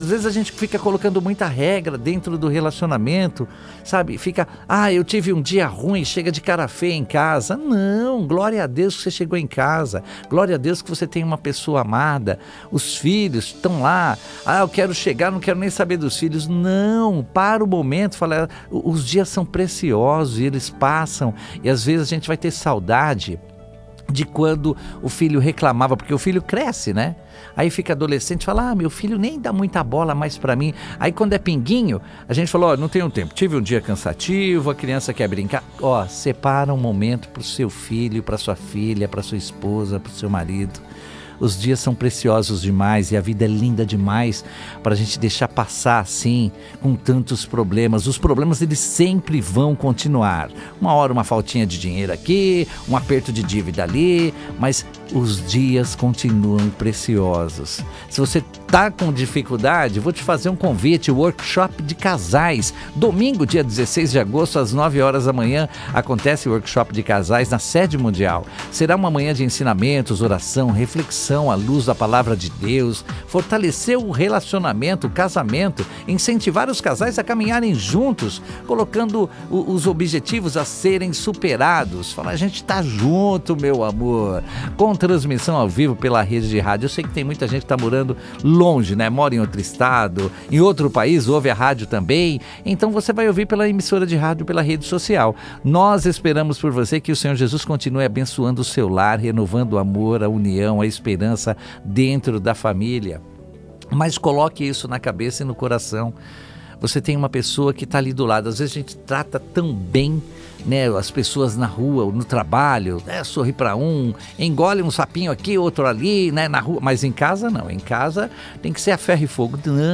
Às vezes a gente fica colocando muita regra dentro do relacionamento, sabe? Fica, eu tive um dia ruim, chega de cara feia em casa. Não, glória a Deus que você chegou em casa. Glória a Deus que você tem uma pessoa amada. Os filhos estão lá. Eu quero chegar, não quero nem saber dos filhos. Não, para o momento, fala, os dias são preciosos e eles passam. E às vezes a gente vai ter saudade de quando o filho reclamava, porque o filho cresce, né? Aí fica adolescente e fala, meu filho nem dá muita bola mais pra mim. Aí quando é pinguinho, a gente falou, não tenho tempo, tive um dia cansativo, a criança quer brincar. Separa um momento pro seu filho, pra sua filha, pra sua esposa, pro seu marido. Os dias são preciosos demais e a vida é linda demais para a gente deixar passar assim, com tantos problemas. Os problemas, eles sempre vão continuar. Uma hora uma faltinha de dinheiro aqui, um aperto de dívida ali, mas os dias continuam preciosos. Se você está com dificuldade, vou te fazer um convite, o workshop de casais. Domingo, dia 16 de agosto, às 9 horas da manhã, acontece o workshop de casais na sede mundial. Será uma manhã de ensinamentos, oração, reflexão à luz da palavra de Deus, fortalecer o relacionamento, o casamento, incentivar os casais a caminharem juntos, colocando os objetivos a serem superados. Falar, a gente está junto, meu amor, com transmissão ao vivo pela rede de rádio. Eu sei que tem muita gente que está morando longe, né? Mora em outro estado, em outro país, ouve a rádio também. Então você vai ouvir pela emissora de rádio, pela rede social. Nós esperamos por você que o Senhor Jesus continue abençoando o seu lar, renovando o amor, a união, a esperança dentro da família. Mas coloque isso na cabeça e no coração. Você tem uma pessoa que está ali do lado. Às vezes a gente trata tão bem, né, as pessoas na rua, no trabalho, sorri para um, engole um sapinho aqui, outro ali, né, na rua. Mas em casa não, em casa tem que ser a ferro e fogo.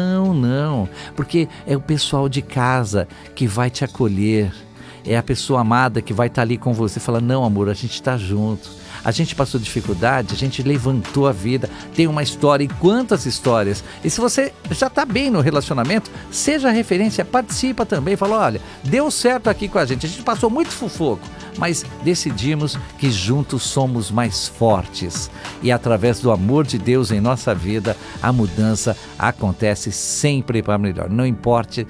Não, porque é o pessoal de casa que vai te acolher, é a pessoa amada que vai estar ali com você, fala, não amor, a gente está junto. A gente passou dificuldade, a gente levantou a vida, tem uma história e quantas histórias. E se você já está bem no relacionamento, seja referência, participa também. Fala, olha, deu certo aqui com a gente passou muito sufoco, mas decidimos que juntos somos mais fortes. E através do amor de Deus em nossa vida, a mudança acontece sempre para melhor. Não importa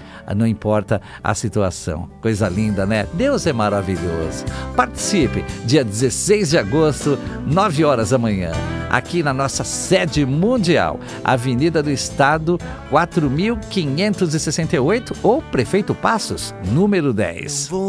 a situação. Coisa linda, né? Deus é maravilhoso. Participe, dia 16 de agosto, 9 horas da manhã, aqui na nossa sede mundial, Avenida do Estado, 4.568, ou Prefeito Passos, número 10.